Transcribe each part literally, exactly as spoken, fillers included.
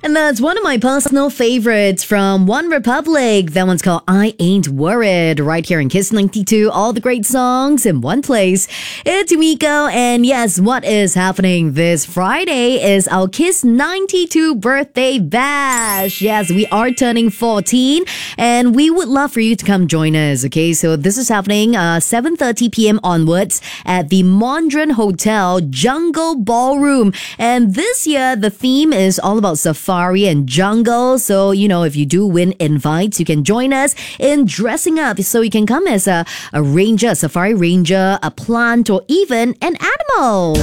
And that's one of my personal favorites from One Republic. That one's called I Ain't Worried, right here in Kiss ninety-two. All the great songs in one place. It's Miko, and yes, what is happening this Friday is our Kiss ninety-two birthday bash. Yes, we are turning fourteen, and we would love for you to come join us, okay? So this is happening uh, seven thirty p.m. onwards at the Mondrian Hotel Jungle Ballroom. And this year, the theme is all about safari and jungle. So, you know, if you do win invites, you can join us in dressing up. So you can come as a, a ranger, a safari ranger, a plant, or even an animal.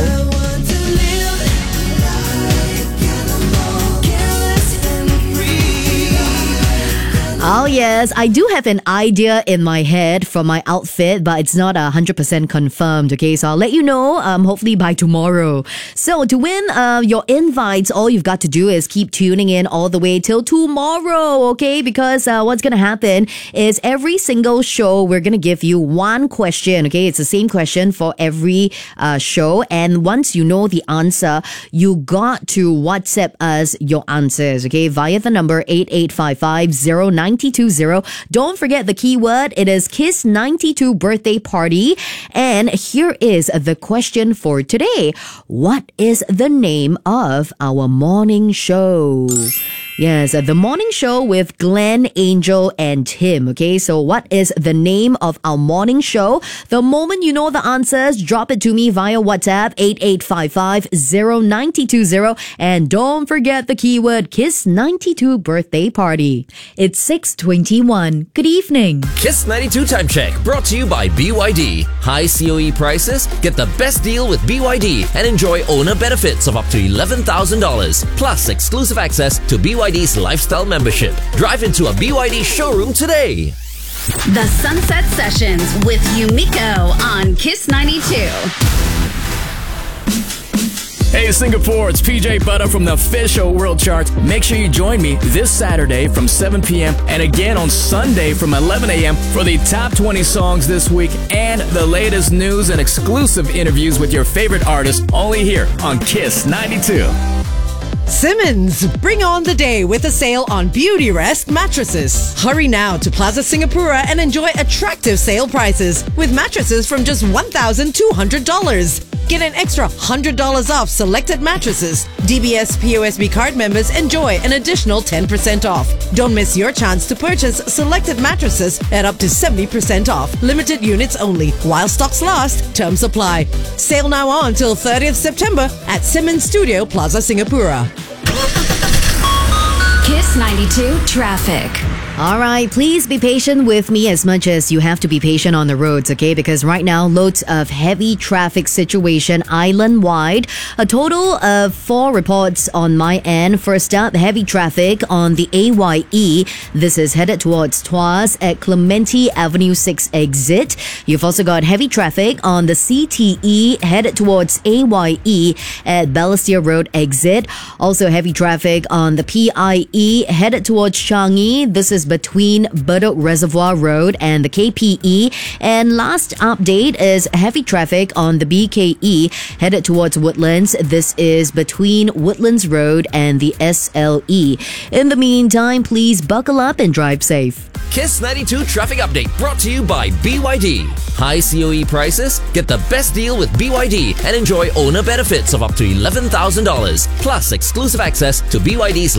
Oh yes, I do have an idea in my head for my outfit, but it's not one hundred percent confirmed, okay? So I'll let you know, um, hopefully by tomorrow. So to win uh, your invites, all you've got to do is keep tuning in all the way till tomorrow, okay? Because uh, what's going to happen is every single show, we're going to give you one question, okay? It's the same question for every uh, show. And once you know the answer, you got to WhatsApp us your answers, okay? Via the number eight eight five five zero nine two zero. Don't forget the keyword. It is Kiss ninety-two birthday party. And here is the question for today. What is the name of our morning show? Yes, the morning show with Glenn, Angel, and Tim. Okay, so what is the name of our morning show? The moment you know the answers, drop it to me via WhatsApp eight eight five five zero nine two zero. And don't forget the keyword Kiss ninety-two birthday party. It's six twenty-one. Good evening. Kiss ninety-two Time Check brought to you by B Y D. High C O E prices? Get the best deal with B Y D and enjoy owner benefits of up to eleven thousand dollars. Plus exclusive access to B Y D's lifestyle membership. Drive into a B Y D showroom today. The Sunset Sessions with Yumiko on Kiss ninety-two. Hey Singapore, it's P J Butter from the Official World Chart. Make sure you join me this Saturday from seven p.m. and again on Sunday from eleven a.m. for the top twenty songs this week and the latest news and exclusive interviews with your favorite artists only here on Kiss ninety-two. Simmons, bring on the day with a sale on Beautyrest mattresses. Hurry now to Plaza Singapura and enjoy attractive sale prices with mattresses from just one thousand two hundred dollars. Get an extra one hundred dollars off selected mattresses. D B S P O S B card members enjoy an additional ten percent off. Don't miss your chance to purchase selected mattresses at up to seventy percent off. Limited units only. While stocks last, terms apply. Sale now on till thirtieth September at Simmons Studio Plaza Singapura. Kiss ninety-two Traffic. All right, please be patient with me as much as you have to be patient on the roads, okay? Because right now, loads of heavy traffic situation island-wide. A total of four reports on my end. First up, heavy traffic on the A Y E. This is headed towards Tuas at Clementi Avenue six exit. You've also got heavy traffic on the C T E headed towards A Y E at Balestier Road exit. Also heavy traffic on the P I E headed towards Changi. This is between Bedok Reservoir Road and the K P E. And last update is heavy traffic on the B K E headed towards Woodlands. This is between Woodlands Road and the S L E. In the meantime, please buckle up and drive safe. Kiss ninety-two Traffic Update brought to you by B Y D. High C O E prices? Get the best deal with B Y D and enjoy owner benefits of up to eleven thousand dollars. Plus exclusive access to B Y D's